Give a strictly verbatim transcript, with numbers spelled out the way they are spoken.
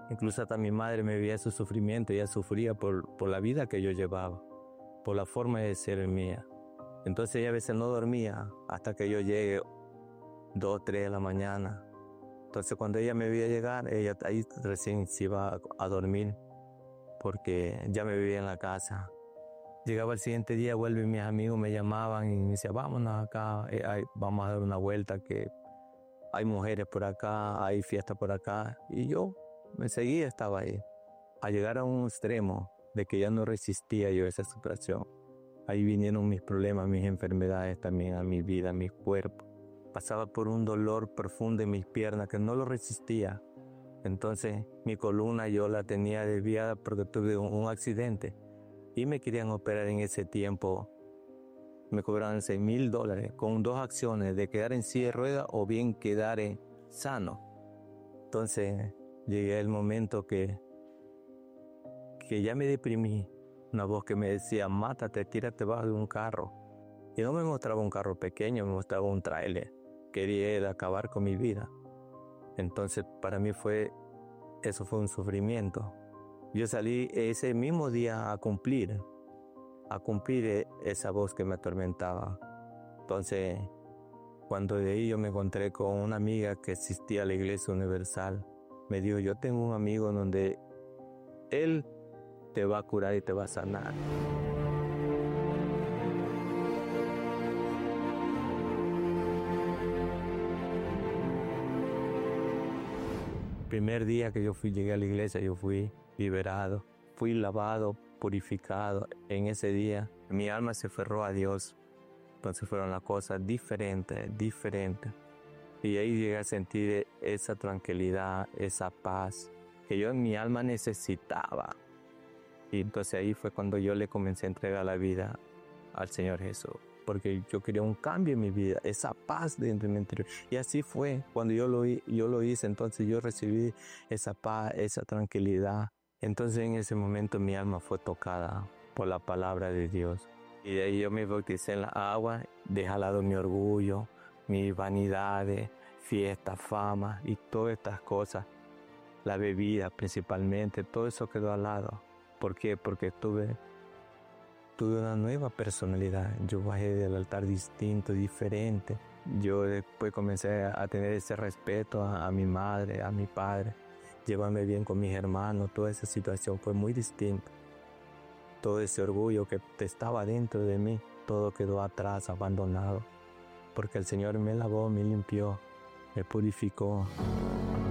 Incluso hasta mi madre me veía su sufrimiento, ella sufría por, por la vida que yo llevaba, por la forma de ser mía. Entonces ella a veces no dormía hasta que yo llegue dos, tres de la mañana. Entonces cuando ella me veía llegar, ella ahí recién se iba a, a dormir porque ya me vivía en la casa. Llegaba el siguiente día, vuelve y mis amigos me llamaban y me decían, vámonos acá, eh, hay, vamos a dar una vuelta, que hay mujeres por acá, hay fiesta por acá. Y yo me seguía, estaba ahí. A llegar a un extremo de que ya no resistía yo esa situación. Ahí vinieron mis problemas, mis enfermedades también a mi vida, a mi cuerpo. Pasaba por un dolor profundo en mis piernas que no lo resistía. Entonces mi columna yo la tenía desviada porque tuve un, un accidente y me querían operar en ese tiempo. Me cobraban seis mil dólares con dos acciones, de quedar en silla de ruedas o bien quedar sano. Entonces llegué al momento que, que ya me deprimí. Una voz que me decía, mátate, tírate bajo de un carro. Y no me mostraba un carro pequeño, me mostraba un tráiler. Quería acabar con mi vida. Entonces para mí fue, eso fue un sufrimiento. Yo salí ese mismo día a cumplir, a cumplir esa voz que me atormentaba. Entonces, cuando de ahí yo me encontré con una amiga que asistía a la Iglesia Universal, me dijo, yo tengo un amigo donde él te va a curar y te va a sanar. El primer día que yo fui, llegué a la iglesia, yo fui liberado, fui lavado, purificado. En ese día mi alma se aferró a Dios. Entonces fueron las cosas diferentes, diferentes. Y ahí llegué a sentir esa tranquilidad, esa paz que yo en mi alma necesitaba. Y entonces ahí fue cuando yo le comencé a entregar la vida al Señor Jesús. Porque yo quería un cambio en mi vida, esa paz dentro de mi interior. Y así fue, cuando yo lo, yo lo hice, entonces yo recibí esa paz, esa tranquilidad. Entonces en ese momento mi alma fue tocada por la palabra de Dios. Y de ahí yo me bauticé en la agua, dejé al lado mi orgullo, mis vanidades, fiesta, fama y todas estas cosas. La bebida principalmente, todo eso quedó al lado. ¿Por qué? Porque tuve... Tuve una nueva personalidad, yo bajé del altar distinto, diferente. Yo después comencé a tener ese respeto a, a mi madre, a mi padre, llevarme bien con mis hermanos, toda esa situación fue muy distinta. Todo ese orgullo que estaba dentro de mí, todo quedó atrás, abandonado, porque el Señor me lavó, me limpió, me purificó.